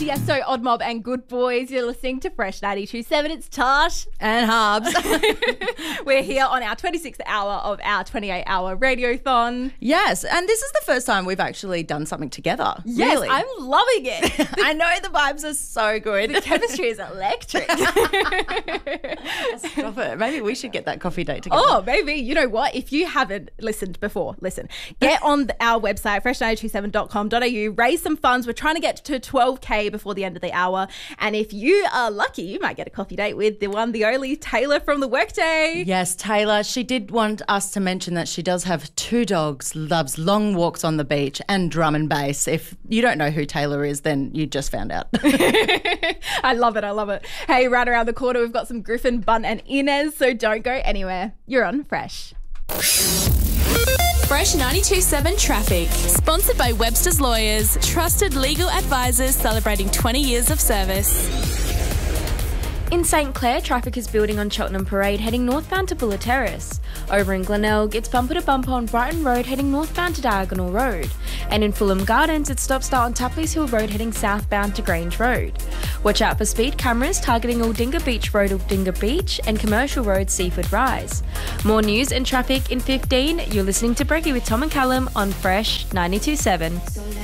Yes, so Odd Mob and Good Boys, you're listening to Fresh 92.7. It's Tash and Harbs. We're here on our 26th hour of our 28-hour radiothon. Yes, and this is the first time we've actually done something together. Yes, really. I'm loving it. I know the vibes are so good. The chemistry is electric. Stop it. Maybe we should get that coffee date together. Oh, maybe. You know what? If you haven't listened before, listen. Get on our website, fresh927.com.au, raise some funds. We're trying to get to 12K before the end of the hour. And if you are lucky, you might get a coffee date with the one, the only Taylor from the Workday. Yes, Taylor. She did want us to mention that she does have 2 dogs, loves long walks on the beach and drum and bass. If you don't know who Taylor is, then you just found out. I love it. I love it. Hey, right around the corner, we've got some Griffin, Bun and Inez, so don't go anywhere. You're on Fresh. Fresh 92.7 Traffic. Sponsored by Webster's Lawyers, trusted legal advisors celebrating 20 years of service. In St Clair, traffic is building on Cheltenham Parade heading northbound to Buller Terrace. Over in Glenelg, it's bumper to bumper on Brighton Road heading northbound to Diagonal Road. And in Fulham Gardens, it's stop-start on Tapley's Hill Road heading southbound to Grange Road. Watch out for speed cameras targeting Aldinga Beach Road, Aldinga Beach and Commercial Road, Seaford Rise. More news and traffic in 15. You're listening to Brekkie with Tom and Callum on Fresh 92.7.